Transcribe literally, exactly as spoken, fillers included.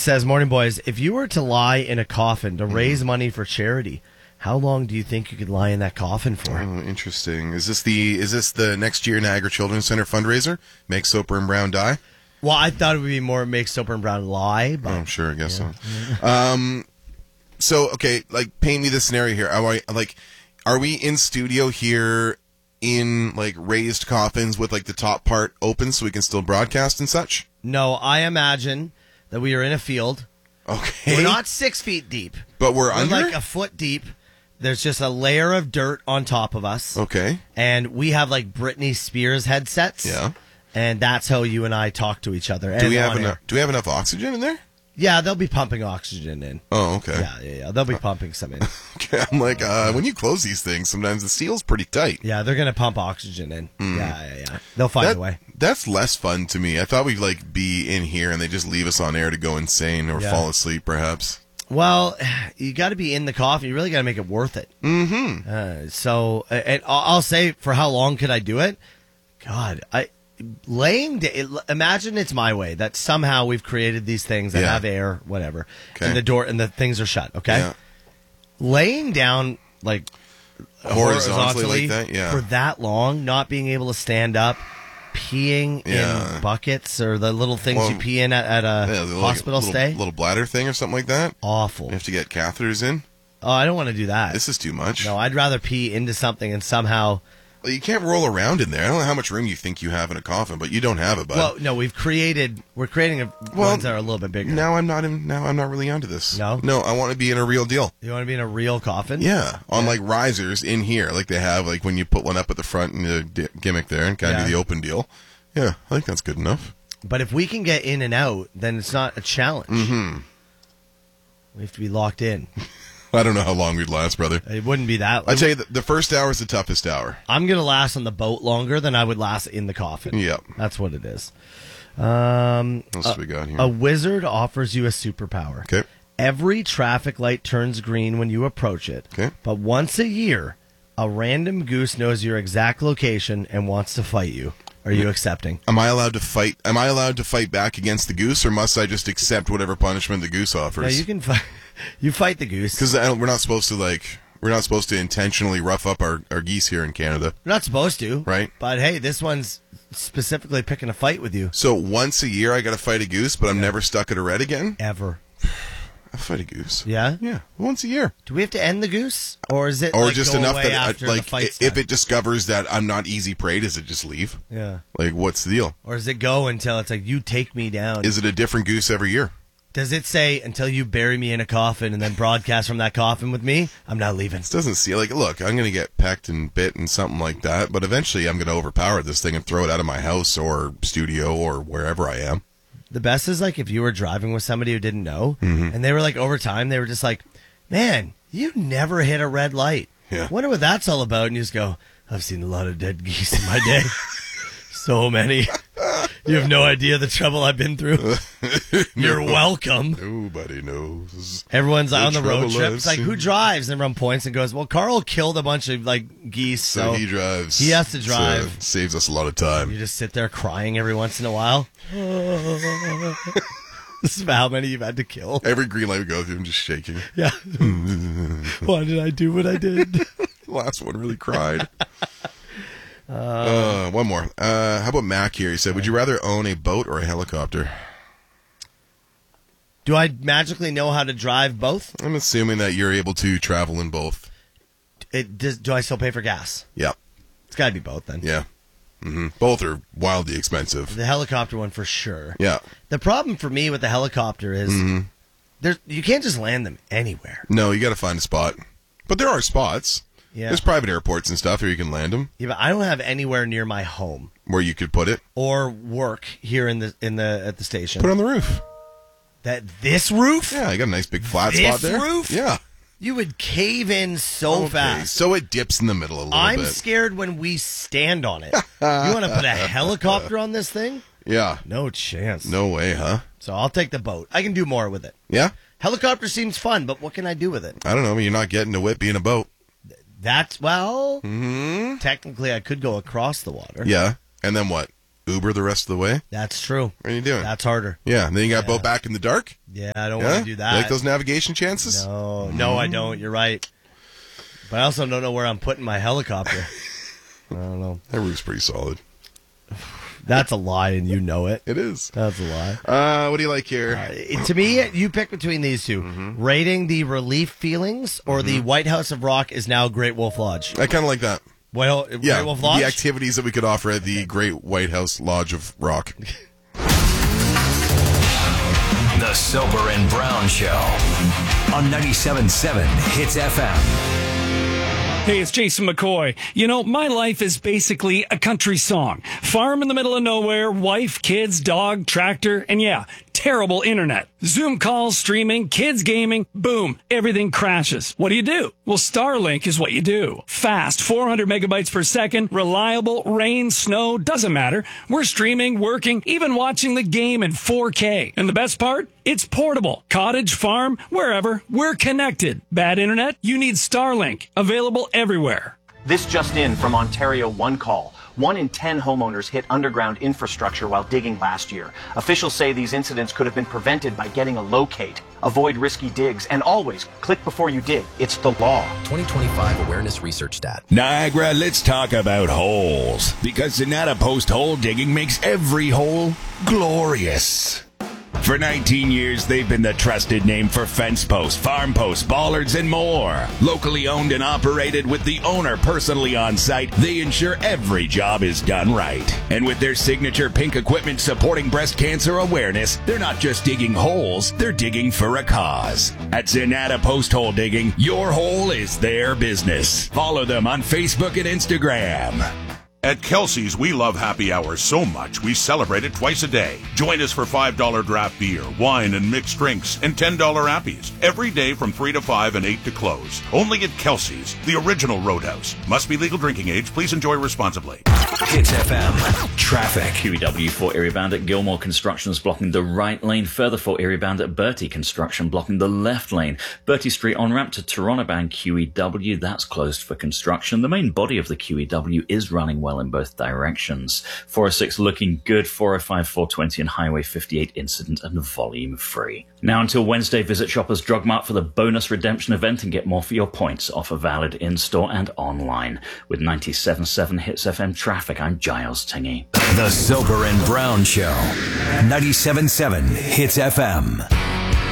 says, morning boys, if you were to lie in a coffin to raise mm-hmm. money for charity, how long do you think you could lie in that coffin for? Oh, interesting. Is this the is this the next year Niagara Children's Center fundraiser? Make Soper and Brown die? Well, I thought it would be more make Soper and Brown lie. But, oh, I'm sure. I guess yeah. so. um, so okay, like paint me the scenario here. Are I, like, are we in studio here in like raised coffins with like the top part open so we can still broadcast and such? No, I imagine that we are in a field. Okay, we're not six feet deep, but we're, we're under like a foot deep. There's just a layer of dirt on top of us. Okay. And we have like Britney Spears headsets. Yeah. And that's how you and I talk to each other. Do we have enough? Do we have enough oxygen in there? Yeah, they'll be pumping oxygen in. Oh, okay. Yeah, yeah, yeah. They'll be pumping some in. Okay, I'm like, uh, when you close these things, sometimes the seal's pretty tight. Yeah, they're gonna pump oxygen in. Mm. Yeah, yeah, yeah. They'll find that, a way. That's less fun to me. I thought we'd like be in here and they just leave us on air to go insane or yeah. fall asleep, perhaps. Well, you got to be in the coffin. You really got to make it worth it. Mm-hmm. Uh, so, and I'll say, for how long could I do it? God, I laying. Da- imagine it's my way that somehow we've created these things that yeah. have air, whatever, okay. and the door and the things are shut. Okay, yeah. laying down like horizontally, horizontally like that, yeah. for that long, not being able to stand up. Peeing yeah. in buckets or the little things well, you pee in at, at a yeah, hospital like a little, stay. Little bladder thing or something like that. Awful. You have to get catheters in. Oh, I don't want to do that. This is too much. No, I'd rather pee into something and somehow. Well, you can't roll around in there. I don't know how much room you think you have in a coffin, but you don't have it, bud. Well, no, we've created. We're creating a, well, ones that are a little bit bigger. Now I'm not in. Now I'm not really onto this. No, no, I want to be in a real deal. You want to be in a real coffin? Yeah, on yeah. like risers in here, like they have, like when you put one up at the front and the d- gimmick there, and kind of yeah. do the open deal. Yeah, I think that's good enough. But if we can get in and out, then it's not a challenge. Mm-hmm. We have to be locked in. I don't know how long we'd last, brother. It wouldn't be that long. I tell you, the, the first hour is the toughest hour. I'm going to last on the boat longer than I would last in the coffin. Yep. That's what it is. Um, what else a, we got here? A wizard offers you a superpower. Okay. Every traffic light turns green when you approach it. Okay. But once a year, a random goose knows your exact location and wants to fight you. Are you accepting? Am I allowed to fight? Am I allowed to fight back against the goose, or must I just accept whatever punishment the goose offers? No, you can fight. You fight the goose because we're not supposed to like. We're not supposed to intentionally rough up our, our geese here in Canada. We're not supposed to, right? But hey, this one's specifically picking a fight with you. So once a year, I got to fight a goose, but I'm yeah. never stuck at a red again. Ever. I fight a goose. Yeah, yeah, once a year. Do we have to end the goose, or is it or like just go enough away that after I, like the fight's if done? it discovers that I'm not easy prey, does it just leave? Yeah. Like what's the deal? Or does it go until it's like you take me down? Is it a different goose every year? Does it say until you bury me in a coffin and then broadcast from that coffin with me? I'm not leaving. This doesn't see like look. I'm gonna get pecked and bit and something like that, but eventually I'm gonna overpower this thing and throw it out of my house or studio or wherever I am. The best is like if you were driving with somebody who didn't know, mm-hmm. and they were like over time they were just like, "Man, you never hit a red light. Yeah. Wonder what that's all about." And you just go, "I've seen a lot of dead geese in my day." So many. You have no idea the trouble I've been through. You're no, welcome. Nobody knows. Everyone's the on the road trip. I've It's like, seen. Who drives? And everyone points and goes, well, Carl killed a bunch of like geese. So, so he drives. He has to drive. So saves us a lot of time. You just sit there crying every once in a while. This is how many you've had to kill. Every green light we go through, I'm just shaking. Yeah. Why did I do what I did? The last one really cried. Uh, uh, one more. Uh, how about Mac here? He said, would you rather own a boat or a helicopter? Do I magically know how to drive both? I'm assuming that you're able to travel in both. It does, do I still pay for gas? Yeah. It's got to be both then. Yeah. Mm-hmm. Both are wildly expensive. The helicopter one for sure. Yeah. The problem for me with the helicopter is mm-hmm. there's, you can't just land them anywhere. No, you got to find a spot. But there are spots. Yeah. There's private airports and stuff where you can land them. Yeah, but I don't have anywhere near my home where you could put it or work here in the in the at the station. Put it on the roof. That this roof? Yeah, I got a nice big flat this spot there. This roof? Yeah. You would cave in so okay. fast. So it dips in the middle a little I'm bit. I'm scared when we stand on it. You want to put a helicopter on this thing? Yeah. No chance. No way, huh? So I'll take the boat. I can do more with it. Yeah? Helicopter seems fun, but what can I do with it? I don't know. You're not getting to whip in a boat. That's, well, mm-hmm. technically I could go across the water. Yeah. And then what? Uber the rest of the way. That's true. What are you doing? That's harder. Yeah, and then you got to Yeah. boat back in the dark? Yeah, I don't Yeah? want to do that. You like those navigation chances? No, no, I don't. You're right. But I also don't know where I'm putting my helicopter. I don't know. That route's pretty solid. That's a lie, and you know it. It is. That's a lie. Uh, what do you like here? Uh, to me, you pick between these two. Mm-hmm. Rating the relief feelings or the White House of Rock is now Great Wolf Lodge. I kind of like that. Well, Yeah, Great Wolf Lodge? the activities that we could offer at the Great White House Lodge of Rock. The Soper and Brown Show on ninety-seven point seven Hits F M. Hey, it's Jason McCoy. You know, my life is basically a country song. Farm in the middle of nowhere, wife, kids, dog, tractor, and yeah, terrible internet. Zoom calls, streaming, kids gaming, boom, everything crashes. What do you do? Well, Starlink is what you do. Fast, four hundred megabytes per second, reliable, rain, snow, doesn't matter. We're streaming, working, even watching the game in four K. And the best part? It's portable. Cottage, farm, wherever, we're connected. Bad internet? You need Starlink. Available everywhere. This just in from Ontario One Call. One in ten homeowners hit underground infrastructure while digging last year. Officials say these incidents could have been prevented by getting a locate. Avoid risky digs and always click before you dig. It's the law. twenty twenty-five Awareness Research Stat. Niagara, let's talk about holes. Because Sonata Post hole digging makes every hole glorious. For nineteen years, they've been the trusted name for fence posts, farm posts, bollards, and more. Locally owned and operated with the owner personally on site, they ensure every job is done right. And with their signature pink equipment supporting breast cancer awareness, they're not just digging holes, they're digging for a cause. At Sonata Post Hole Digging, your hole is their business. Follow them on Facebook and Instagram. At Kelsey's, we love happy hours so much we celebrate it twice a day. Join us for five dollars draft beer, wine, and mixed drinks, and ten dollars appies. Every day from three to five and eight to close. Only at Kelsey's, the original Roadhouse. Must be legal drinking age. Please enjoy responsibly. Hits F M. Traffic. Q E W for Erie Bound at Gilmore Construction is blocking the right lane. Further for Erie Bound at Bertie Construction blocking the left lane. Bertie Street on ramp to Toronto bound Q E W, that's closed for construction. The main body of the Q E W is running well in both directions. four oh six looking good, four oh five, four twenty and Highway fifty-eight incident and volume free. Now until Wednesday, visit Shoppers Drug Mart for the bonus redemption event and get more for your points. Offer valid in-store and online. With ninety-seven point seven Hits F M traffic, I'm Giles Tingy. The Soper and Brown Show. ninety-seven point seven Hits F M.